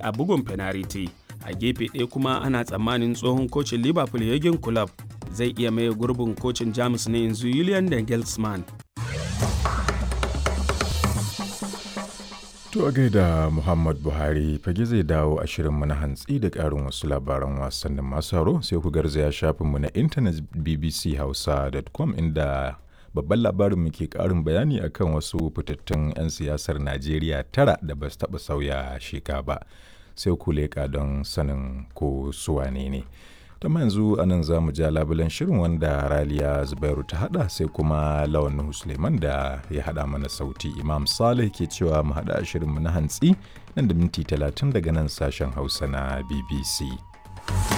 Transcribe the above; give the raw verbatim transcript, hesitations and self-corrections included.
a bugun fenariti. A gefe ɗaya kuma ana tsammanin tsohon kocin Liverpool Jurgen Klopp zai iya maye gurbin kocin Jamus na yanzu Julian Nagelsmann. To a gaida Muhammad Buhari fage zai dawo a shirinmu na hantsi da ƙarin wasu labaran wasannin masu haro sai ku garzaya shafinmu na intanet b b c hausa dot com inda babban labarin mu ke ƙarin bayani akan wasu fitattun 'yan siyasar Najeriya tara da ba su taɓa sauya sheka ba sai ku leƙa don sanin ko su wane ne. Ta yanzu anan za mu ja labulen shirin wanda Raliya Zubairu ta hada sai kuma Lawan Nuhu Suleiman da ya hada mana sauti. Imam Saleh ke cewa mu hada shirin mu na hantsi nan da minti talatin daga nan sashen Hausa na B B C.